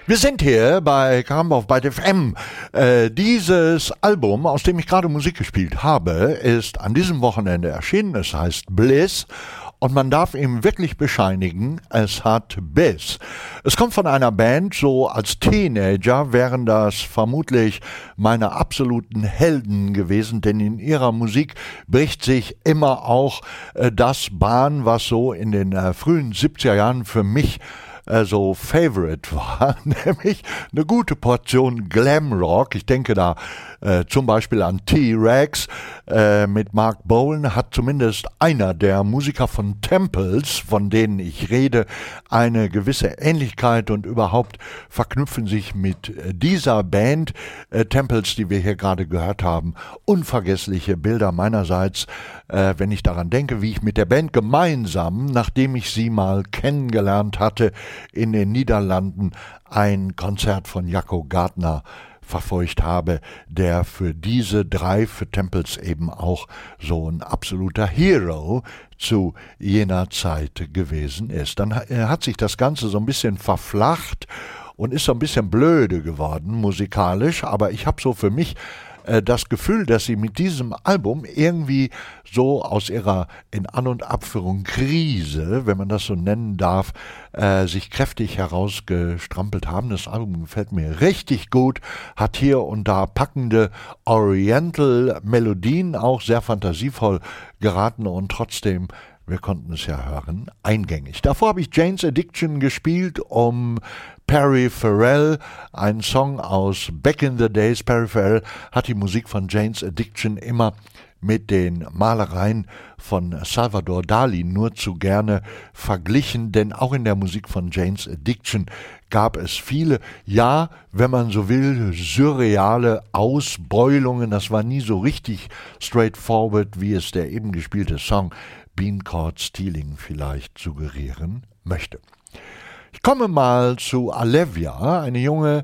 Wir sind hier bei Caramba auf Byte FM. Dieses Album, aus dem ich gerade Musik gespielt habe, ist an diesem Wochenende erschienen. Es heißt Bliss und man darf ihm wirklich bescheinigen, es hat Biss. Es kommt von einer Band, so als Teenager wären das vermutlich meine absoluten Helden gewesen, denn in ihrer Musik bricht sich immer auch das Bahn, was so in den frühen 70er Jahren für mich so Favorite war, nämlich eine gute Portion Glamrock. Ich denke da zum Beispiel an T-Rex mit Mark Bolan, hat zumindest einer der Musiker von Temples, von denen ich rede, eine gewisse Ähnlichkeit und überhaupt verknüpfen sich mit dieser Band Temples, die wir hier gerade gehört haben, unvergessliche Bilder meinerseits, wenn ich daran denke, wie ich mit der Band gemeinsam, nachdem ich sie mal kennengelernt hatte, in den Niederlanden ein Konzert von Jacco Gardner verfolgt habe, der für diese drei, für Temples eben auch so ein absoluter Hero zu jener Zeit gewesen ist. Dann hat sich das Ganze so ein bisschen verflacht und ist so ein bisschen blöde geworden musikalisch, aber ich habe so für mich das Gefühl, dass sie mit diesem Album irgendwie so aus ihrer in An- und Abführung Krise, wenn man das so nennen darf, sich kräftig herausgestrampelt haben. Das Album gefällt mir richtig gut, hat hier und da packende Oriental-Melodien, auch sehr fantasievoll geraten und trotzdem, wir konnten es ja hören, eingängig. Davor habe ich Jane's Addiction gespielt, um Perry Farrell, ein Song aus Back in the Days. Perry Farrell hat die Musik von Jane's Addiction immer mit den Malereien von Salvador Dali nur zu gerne verglichen, denn auch in der Musik von Jane's Addiction gab es viele, ja, wenn man so will, surreale Ausbeulungen. Das war nie so richtig straightforward, wie es der eben gespielte Song Bean Caught Stealing vielleicht suggerieren möchte. Ich komme mal zu Alevia, eine junge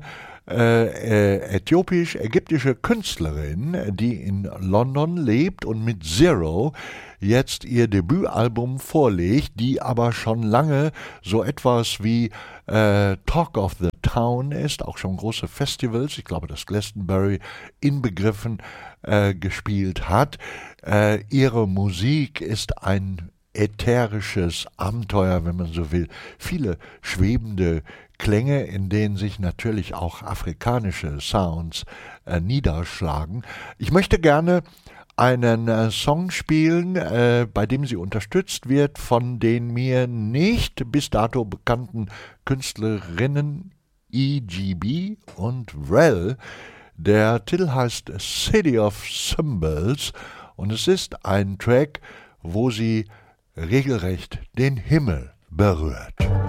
äthiopisch-ägyptische Künstlerin, die in London lebt und mit Zero jetzt ihr Debütalbum vorlegt, die aber schon lange so etwas wie Talk of the Town ist, auch schon große Festivals, ich glaube das Glastonbury inbegriffen, gespielt hat. Ihre Musik ist ein ätherisches Abenteuer, wenn man so will. Viele schwebende Klänge, in denen sich natürlich auch afrikanische Sounds niederschlagen. Ich möchte gerne einen Song spielen, bei dem sie unterstützt wird von den mir nicht bis dato bekannten Künstlerinnen EGB und Vrel. Der Titel heißt City of Symbols und es ist ein Track, wo sie regelrecht den Himmel berührt.